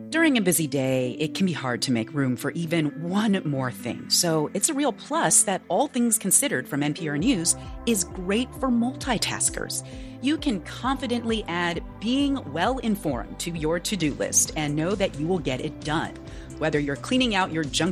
During a busy day, it can be hard to make room for even one more thing. So it's a real plus that All Things Considered from NPR News is great for multitaskers. You can confidently add being well informed to your to-do list and know that you will get it done. Whether you're cleaning out your junk